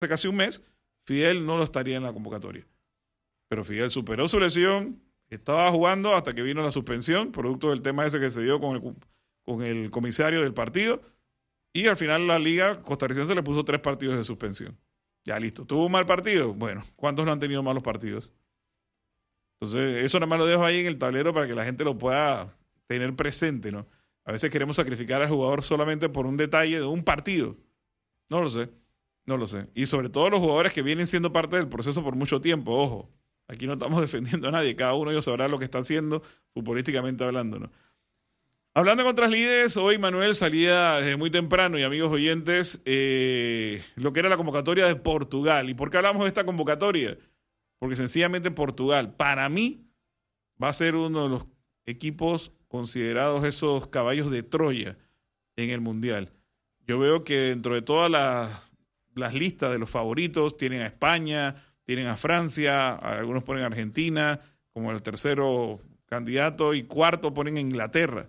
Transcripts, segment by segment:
hace casi un mes, Fidel no lo estaría en la convocatoria. Pero Fidel superó su lesión, estaba jugando hasta que vino la suspensión, producto del tema ese que se dio con el comisario del partido, y al final la liga costarricense le puso 3 partidos de suspensión. Ya listo. ¿Tuvo un mal partido? Bueno, ¿cuántos no han tenido malos partidos? Entonces, eso nada más lo dejo ahí en el tablero para que la gente lo pueda tener presente, ¿no? A veces queremos sacrificar al jugador solamente por un detalle de un partido. No lo sé. Y sobre todo los jugadores que vienen siendo parte del proceso por mucho tiempo, ojo. Aquí no estamos defendiendo a nadie. Cada uno de ellos sabrá lo que está haciendo futbolísticamente hablando, ¿no? Hablando en otras lides, hoy Manuel salía desde muy temprano, y amigos oyentes, lo que era la convocatoria de Portugal. ¿Y por qué hablamos de esta convocatoria? Porque sencillamente Portugal, para mí, va a ser uno de los equipos considerados esos caballos de Troya en el Mundial. Yo veo que dentro de todas las listas de los favoritos tienen a España, tienen a Francia, algunos ponen a Argentina como el tercero candidato y cuarto ponen a Inglaterra.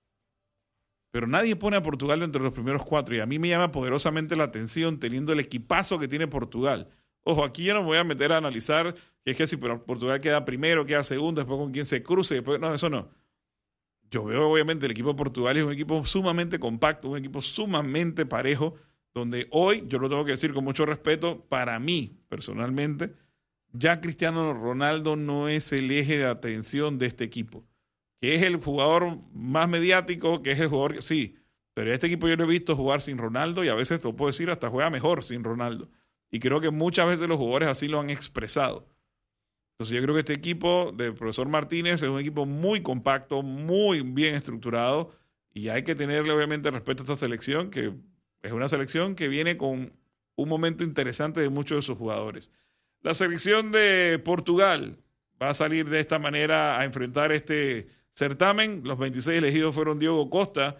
Pero nadie pone a Portugal dentro de los primeros 4 y a mí me llama poderosamente la atención teniendo el equipazo que tiene Portugal. Ojo, aquí yo no me voy a meter a analizar que es que si Portugal queda primero, queda segundo, después con quién se cruce, después, no, eso no. Yo veo obviamente el equipo de Portugal es un equipo sumamente compacto, un equipo sumamente parejo, donde hoy, yo lo tengo que decir con mucho respeto, para mí personalmente, ya Cristiano Ronaldo no es el eje de atención de este equipo. Que es el jugador más mediático, que es el jugador que sí, pero este equipo yo lo he visto jugar sin Ronaldo y a veces, lo puedo decir, hasta juega mejor sin Ronaldo. Y creo que muchas veces los jugadores así lo han expresado. Entonces yo creo que este equipo del profesor Martínez es un equipo muy compacto, muy bien estructurado y hay que tenerle obviamente respeto a esta selección, que es una selección que viene con un momento interesante de muchos de sus jugadores. La selección de Portugal va a salir de esta manera a enfrentar este certamen. Los 26 elegidos fueron Diogo Costa,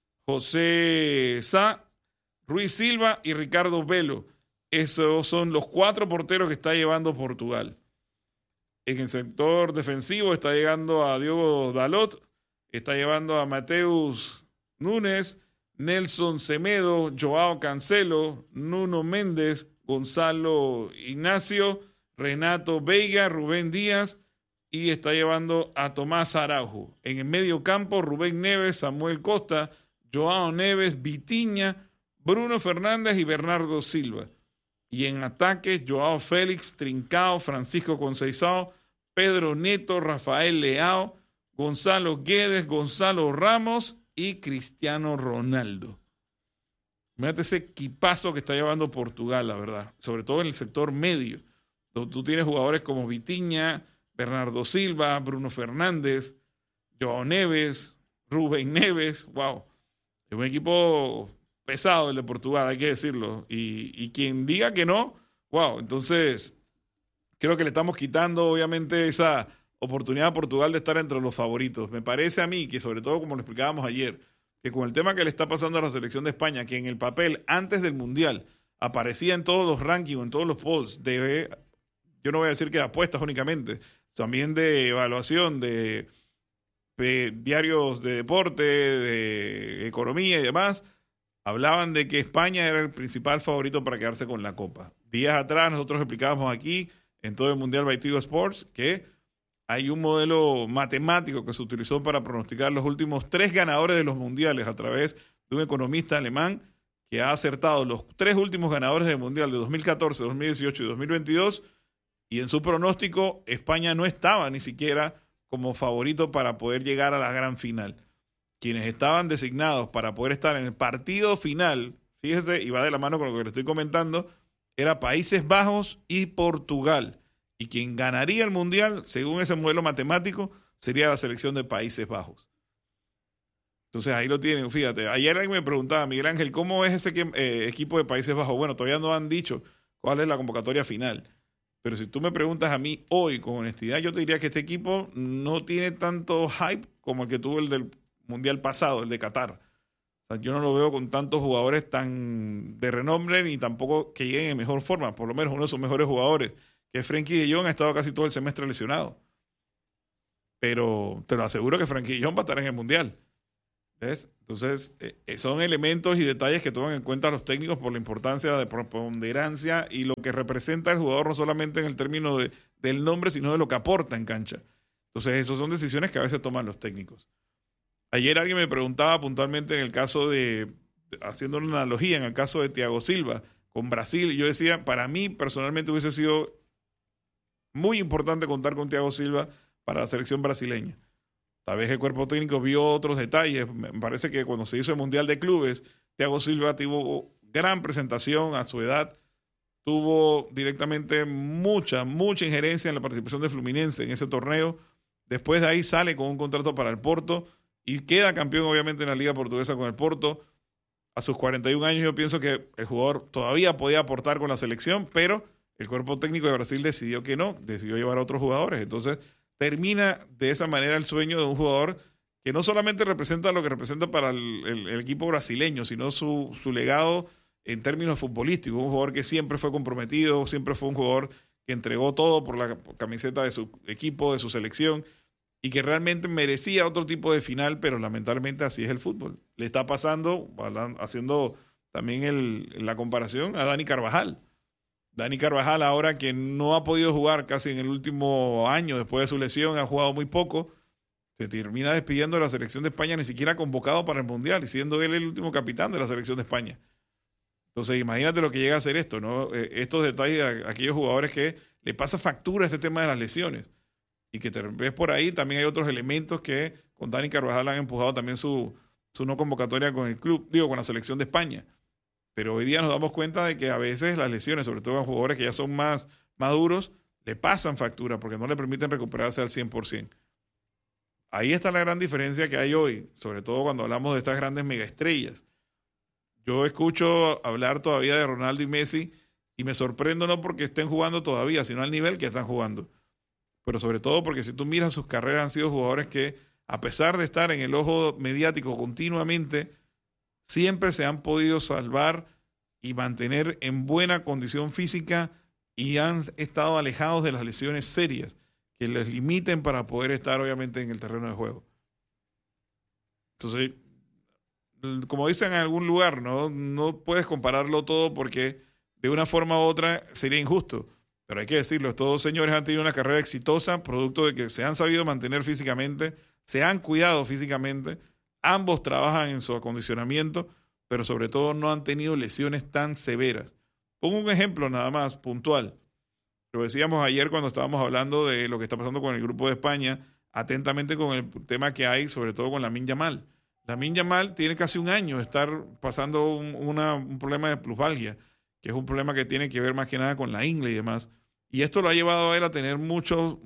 José Sá, Ruiz Silva y Ricardo Velo. Esos son los 4 porteros que está llevando Portugal. En el sector defensivo está llegando a Diogo Dalot, está llevando a Mateus Nunes, Nelson Semedo, Joao Cancelo, Nuno Méndez, Gonzalo Ignacio, Renato Veiga, Rubén Díaz, y está llevando a Tomás Araujo. En el medio campo, Rubén Neves, Samuel Costa, Joao Neves, Vitinha, Bruno Fernández y Bernardo Silva. Y en ataque, Joao Félix, Trincao, Francisco Conceição, Pedro Neto, Rafael Leao, Gonzalo Guedes, Gonzalo Ramos y Cristiano Ronaldo. Mírate ese equipazo que está llevando Portugal, la verdad. Sobre todo en el sector medio. Tú tienes jugadores como Vitinha, Bernardo Silva, Bruno Fernández, Joao Neves, Rubén Neves. Wow. Es un equipo pesado el de Portugal, hay que decirlo. Y quien diga que no, wow. Entonces, creo que le estamos quitando, obviamente, esa oportunidad a Portugal de estar entre los favoritos. Me parece a mí que, sobre todo, como lo explicábamos ayer, que con el tema que le está pasando a la selección de España, que en el papel, antes del Mundial, aparecía en todos los rankings, en todos los polls, yo no voy a decir que de apuestas únicamente, también de evaluación, de diarios de deporte, de economía y demás, hablaban de que España era el principal favorito para quedarse con la Copa. Días atrás nosotros explicábamos aquí, en todo el Mundial by Tigo Sports, que hay un modelo matemático que se utilizó para pronosticar los últimos 3 ganadores de los mundiales a través de un economista alemán que ha acertado los 3 últimos ganadores del mundial de 2014, 2018 y 2022, y en su pronóstico España no estaba ni siquiera como favorito para poder llegar a la gran final. Quienes estaban designados para poder estar en el partido final, fíjese, y va de la mano con lo que le estoy comentando, era Países Bajos y Portugal. Y quien ganaría el Mundial, según ese modelo matemático, sería la selección de Países Bajos. Entonces ahí lo tienen, fíjate. Ayer alguien me preguntaba, Miguel Ángel, ¿cómo es ese equipo de Países Bajos? Bueno, todavía no han dicho cuál es la convocatoria final. Pero si tú me preguntas a mí hoy, con honestidad, yo te diría que este equipo no tiene tanto hype como el que tuvo el del Mundial pasado, el de Qatar. O sea, yo no lo veo con tantos jugadores tan de renombre ni tampoco que lleguen en mejor forma. Por lo menos uno de sus mejores jugadores, que Frenkie de Jong, ha estado casi todo el semestre lesionado. Pero te lo aseguro que Frenkie de Jong va a estar en el Mundial. ¿Ves? Entonces, son elementos y detalles que toman en cuenta los técnicos por la importancia de preponderancia y lo que representa el jugador, no solamente en el término del nombre, sino de lo que aporta en cancha. Entonces, esas son decisiones que a veces toman los técnicos. Ayer alguien me preguntaba puntualmente en el caso haciendo una analogía, en el caso de Thiago Silva con Brasil, y yo decía, para mí personalmente hubiese sido muy importante contar con Thiago Silva para la selección brasileña. Tal vez el cuerpo técnico vio otros detalles. Me parece que cuando se hizo el Mundial de Clubes, Thiago Silva tuvo gran presentación a su edad, tuvo directamente mucha injerencia en la participación de Fluminense en ese torneo. Después de ahí sale con un contrato para el Porto y queda campeón obviamente en la Liga Portuguesa con el Porto. A sus 41 años yo pienso que el jugador todavía podía aportar con la selección, pero el cuerpo técnico de Brasil decidió que no, decidió llevar a otros jugadores. Entonces termina de esa manera el sueño de un jugador que no solamente representa lo que representa para el equipo brasileño, sino su legado en términos futbolísticos. Un jugador que siempre fue comprometido, siempre fue un jugador que entregó todo por la camiseta de su equipo, de su selección, y que realmente merecía otro tipo de final, pero lamentablemente así es el fútbol. Le está pasando, haciendo también la comparación, a Dani Carvajal. Dani Carvajal ahora que no ha podido jugar casi en el último año después de su lesión, ha jugado muy poco, se termina despidiendo de la selección de España, ni siquiera convocado para el Mundial, y siendo él el último capitán de la selección de España. Entonces imagínate lo que llega a hacer esto, ¿no? Estos detalles a aquellos jugadores que le pasa factura este tema de las lesiones, y que ves por ahí también hay otros elementos que con Dani Carvajal han empujado también su no convocatoria con el club, con la selección de España. Pero hoy día nos damos cuenta de que a veces las lesiones, sobre todo a jugadores que ya son más maduros, le pasan factura porque no le permiten recuperarse al 100%. Ahí está la gran diferencia que hay hoy, sobre todo cuando hablamos de estas grandes megaestrellas. Yo escucho hablar todavía de Ronaldo y Messi y me sorprendo no porque estén jugando todavía, sino al nivel que están jugando. Pero sobre todo porque si tú miras sus carreras, han sido jugadores que, a pesar de estar en el ojo mediático continuamente, siempre se han podido salvar y mantener en buena condición física y han estado alejados de las lesiones serias que les limiten para poder estar obviamente en el terreno de juego. Entonces, como dicen en algún lugar, no puedes compararlo todo porque de una forma u otra sería injusto. Pero hay que decirlo, estos dos señores han tenido una carrera exitosa, producto de que se han sabido mantener físicamente, se han cuidado físicamente. Ambos trabajan en su acondicionamiento, pero sobre todo no han tenido lesiones tan severas. Pongo un ejemplo nada más, puntual. Lo decíamos ayer cuando estábamos hablando de lo que está pasando con el grupo de España, atentamente con el tema que hay, sobre todo con Lamine Yamal. Lamine Yamal tiene casi un año de estar pasando un problema de plusvalgia, que es un problema que tiene que ver más que nada con la ingle y demás. Y esto lo ha llevado a él a tener muchos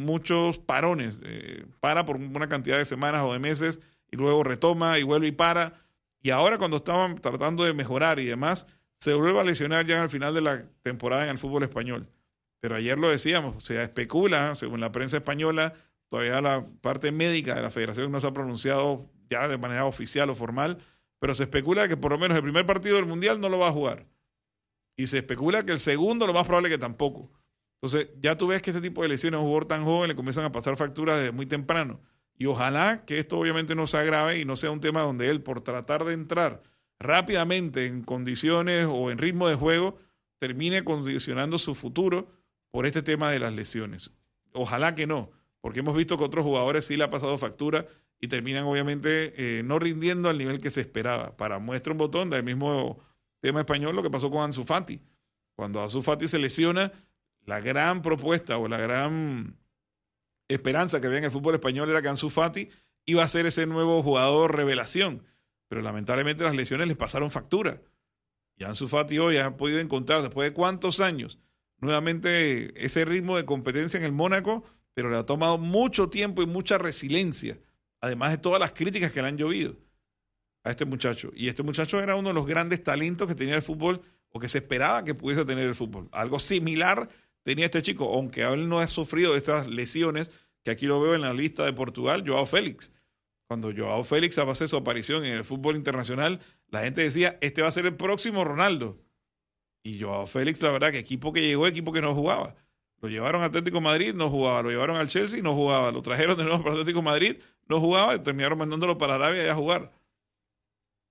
parones. Para por una cantidad de semanas o de meses, y luego retoma y vuelve y para. Y ahora cuando estaban tratando de mejorar y demás, se vuelve a lesionar ya al final de la temporada en el fútbol español. Pero ayer lo decíamos, se especula, según la prensa española, todavía la parte médica de la federación no se ha pronunciado ya de manera oficial o formal, pero se especula que por lo menos el primer partido del Mundial no lo va a jugar. Y se especula que el segundo lo más probable que tampoco. Entonces ya tú ves que este tipo de lesiones a un jugador tan joven le comienzan a pasar facturas desde muy temprano. Y ojalá que esto obviamente no se agrave y no sea un tema donde él, por tratar de entrar rápidamente en condiciones o en ritmo de juego, termine condicionando su futuro por este tema de las lesiones. Ojalá que no, porque hemos visto que otros jugadores sí le ha pasado factura y terminan obviamente no rindiendo al nivel que se esperaba. Para muestra un botón del mismo tema español lo que pasó con Ansu Fati. Cuando Ansu Fati se lesiona, la gran propuesta o la gran esperanza que había en el fútbol español era que Ansu Fati iba a ser ese nuevo jugador revelación, pero lamentablemente las lesiones les pasaron factura. Y Ansu Fati hoy ha podido encontrar, después de cuántos años, nuevamente ese ritmo de competencia en el Mónaco, pero le ha tomado mucho tiempo y mucha resiliencia, además de todas las críticas que le han llovido a este muchacho. Y este muchacho era uno de los grandes talentos que tenía el fútbol o que se esperaba que pudiese tener el fútbol. Algo similar tenía este chico, aunque él no ha sufrido de estas lesiones, que aquí lo veo en la lista de Portugal, Joao Félix. Cuando Joao Félix hace su aparición en el fútbol internacional, la gente decía, este va a ser el próximo Ronaldo. Y Joao Félix, la verdad, que equipo que llegó, equipo que no jugaba. Lo llevaron a Atlético de Madrid, no jugaba. Lo llevaron al Chelsea, no jugaba. Lo trajeron de nuevo para Atlético de Madrid, no jugaba. Y terminaron mandándolo para Arabia a jugar.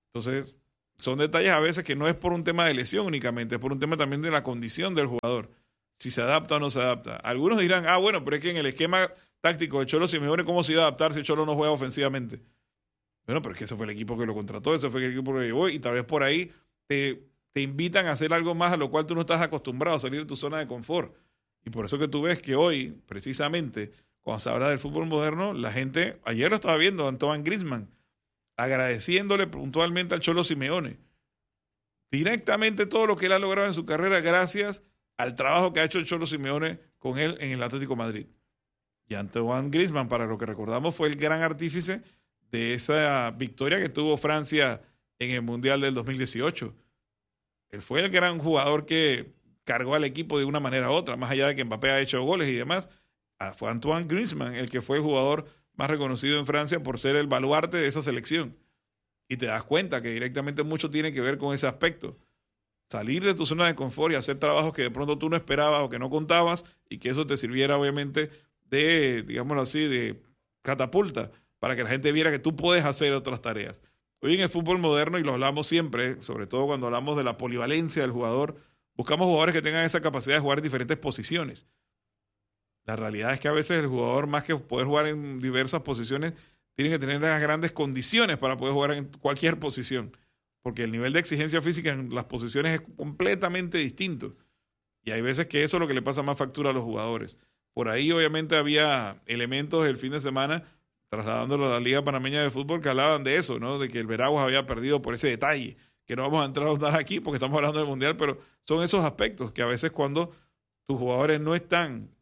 Entonces, son detalles a veces que no es por un tema de lesión únicamente, es por un tema también de la condición del jugador. Si se adapta o no se adapta. Algunos dirán, bueno, pero es que en el esquema táctico de Cholo Simeone, ¿cómo se iba a adaptar si Cholo no juega ofensivamente? Bueno, pero es que ese fue el equipo que lo contrató, ese fue el equipo que lo llevó, y tal vez por ahí te invitan a hacer algo más a lo cual tú no estás acostumbrado, a salir de tu zona de confort. Y por eso que tú ves que hoy, precisamente, cuando se habla del fútbol moderno, la gente, ayer lo estaba viendo, Antoine Griezmann, agradeciéndole puntualmente al Cholo Simeone. Directamente todo lo que él ha logrado en su carrera gracias al trabajo que ha hecho el Cholo Simeone con él en el Atlético de Madrid. Y Antoine Griezmann, para lo que recordamos, fue el gran artífice de esa victoria que tuvo Francia en el Mundial del 2018. Él fue el gran jugador que cargó al equipo de una manera u otra, más allá de que Mbappé ha hecho goles y demás. Fue Antoine Griezmann el que fue el jugador más reconocido en Francia por ser el baluarte de esa selección. Y te das cuenta que directamente mucho tiene que ver con ese aspecto. Salir de tu zona de confort y hacer trabajos que de pronto tú no esperabas o que no contabas, y que eso te sirviera obviamente de, digámoslo así, de catapulta para que la gente viera que tú puedes hacer otras tareas. Hoy en el fútbol moderno, y lo hablamos siempre, sobre todo cuando hablamos de la polivalencia del jugador, buscamos jugadores que tengan esa capacidad de jugar en diferentes posiciones. La realidad es que a veces el jugador, más que poder jugar en diversas posiciones, tiene que tener las grandes condiciones para poder jugar en cualquier posición, porque el nivel de exigencia física en las posiciones es completamente distinto. Y hay veces que eso es lo que le pasa más factura a los jugadores. Por ahí obviamente había elementos el fin de semana, trasladándolo a la Liga Panameña de Fútbol, que hablaban de eso, ¿no? De que el Veraguas había perdido por ese detalle, que no vamos a entrar a hablar aquí porque estamos hablando del Mundial, pero son esos aspectos que a veces cuando tus jugadores no están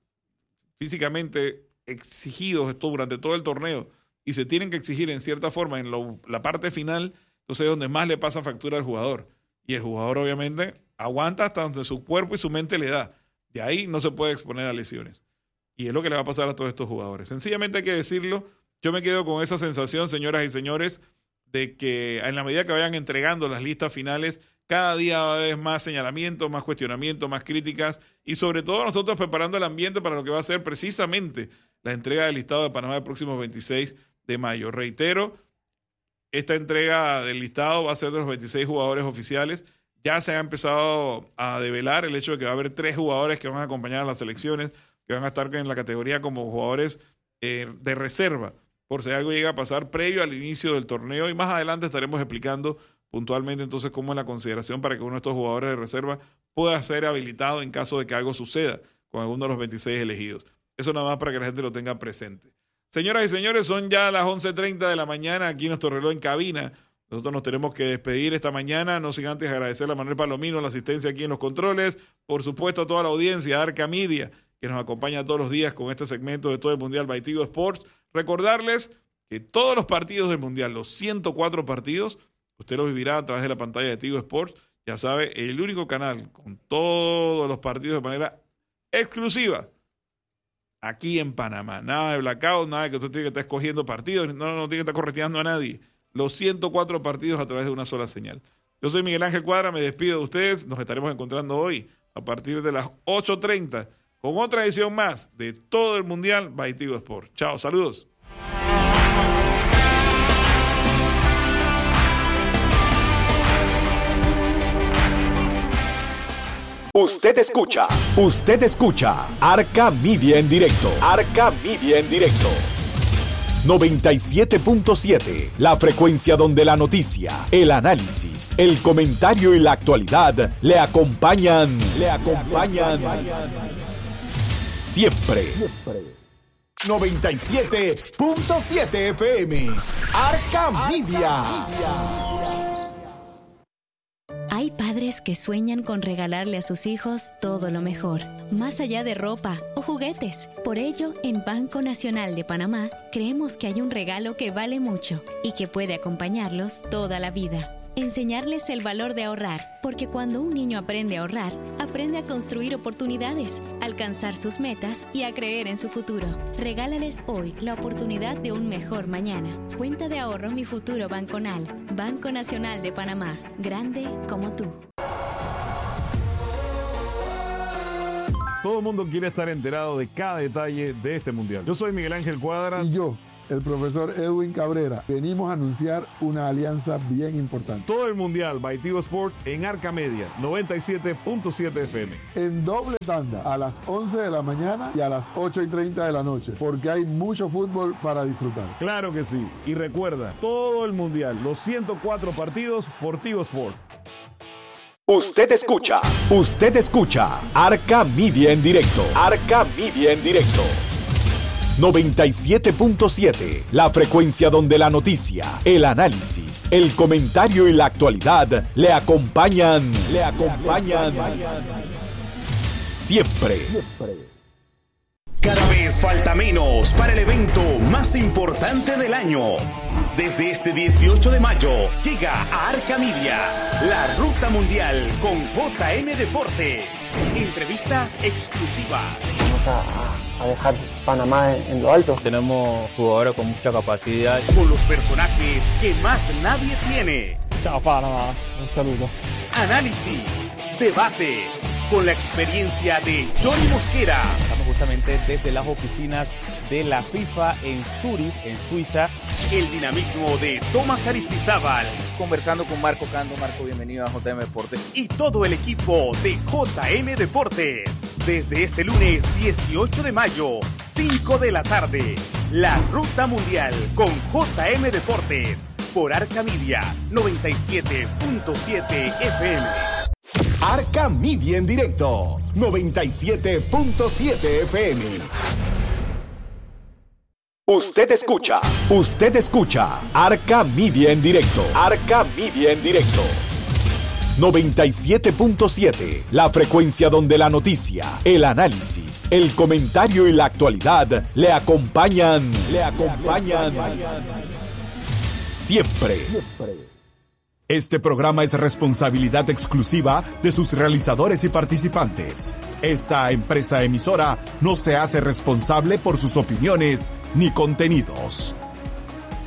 físicamente exigidos durante todo el torneo y se tienen que exigir en cierta forma en la parte final, entonces es donde más le pasa factura al jugador. Y el jugador obviamente aguanta hasta donde su cuerpo y su mente le da. De ahí no se puede exponer a lesiones. Y es lo que le va a pasar a todos estos jugadores. Sencillamente hay que decirlo. Yo me quedo con esa sensación, señoras y señores, de que en la medida que vayan entregando las listas finales, cada día va a haber más señalamientos, más cuestionamientos, más críticas, y sobre todo nosotros preparando el ambiente para lo que va a ser precisamente la entrega del listado de Panamá el próximo 26 de mayo. Reitero, esta entrega del listado va a ser de los 26 jugadores oficiales. Ya se ha empezado a develar el hecho de que va a haber 3 jugadores que van a acompañar a las selecciones, que van a estar en la categoría como jugadores de reserva, por si algo llega a pasar previo al inicio del torneo, y más adelante estaremos explicando puntualmente entonces cómo es la consideración para que uno de estos jugadores de reserva pueda ser habilitado en caso de que algo suceda con alguno de los 26 elegidos. Eso nada más para que la gente lo tenga presente. Señoras y señores, son ya las 11:30 de la mañana aquí nuestro reloj en cabina. Nosotros nos tenemos que despedir esta mañana, no sin antes agradecerle a Manuel Palomino la asistencia aquí en los controles, por supuesto a toda la audiencia, a Arca Media, que nos acompaña todos los días con este segmento de todo el Mundial by Tigo Sports. Recordarles que todos los partidos del Mundial, los 104 partidos, usted los vivirá a través de la pantalla de Tigo Sports. Ya sabe, el único canal con todos los partidos de manera exclusiva aquí en Panamá. Nada de blackout, nada de que usted tiene que estar escogiendo partidos, no tiene que estar correteando a nadie. Los 104 partidos a través de una sola señal. Yo soy Miguel Ángel Cuadra, me despido de ustedes. Nos estaremos encontrando hoy a partir de las 8:30 con otra edición más de todo el Mundial by Tigo Sport. Chao, saludos. Usted escucha Arca Media en directo. Arca Media en directo. 97.7, la frecuencia donde la noticia, el análisis, el comentario y la actualidad le acompañan siempre. 97.7 FM, Arca Media. Hay padres que sueñan con regalarle a sus hijos todo lo mejor, más allá de ropa o juguetes. Por ello, en Banco Nacional de Panamá, creemos que hay un regalo que vale mucho y que puede acompañarlos toda la vida. Enseñarles el valor de ahorrar, porque cuando un niño aprende a ahorrar, aprende a construir oportunidades, alcanzar sus metas y a creer en su futuro. Regálales hoy la oportunidad de un mejor mañana. Cuenta de ahorro Mi Futuro Banconal. Banco Nacional de Panamá. Grande como tú. Todo el mundo quiere estar enterado de cada detalle de este mundial. Yo soy Miguel Ángel Cuadra. Y yo, el profesor Edwin Cabrera. Venimos a anunciar una alianza bien importante. Todo el Mundial by Tigo Sports en Arca Media, 97.7 FM. En doble tanda, a las 11 de la mañana y a las 8:30 de la noche, porque hay mucho fútbol para disfrutar. Claro que sí. Y recuerda, todo el Mundial, los 104 partidos por Tigo Sports. Usted escucha Arca Media en directo. Arca Media en directo. 97.7, la frecuencia donde la noticia, el análisis, el comentario y la actualidad le acompañan siempre. Cada vez falta menos para el evento más importante del año. Desde este 18 de mayo llega a Arca Media, la Ruta Mundial con JM Deportes. Entrevistas exclusivas. Vamos a dejar Panamá en lo alto. Tenemos jugadores con mucha capacidad. Con los personajes que más nadie tiene. Chao Panamá, un saludo. Análisis, debates, con la experiencia de Johnny Mosquera. Estamos justamente desde las oficinas de la FIFA en Zurich, en Suiza. El dinamismo de Tomás Aristizábal. Conversando con Marco Cando. Marco, bienvenido a JM Deportes. Y todo el equipo de JM Deportes. Desde este lunes 18 de mayo, 5 de la tarde. La Ruta Mundial con JM Deportes. Por Arca Media, 97.7 FM. Arca Media en directo, 97.7 FM. Usted escucha Arca Media en directo. Arca Media en directo. 97.7, la frecuencia donde la noticia, el análisis, el comentario y la actualidad le acompañan siempre. Este programa es responsabilidad exclusiva de sus realizadores y participantes. Esta empresa emisora no se hace responsable por sus opiniones ni contenidos.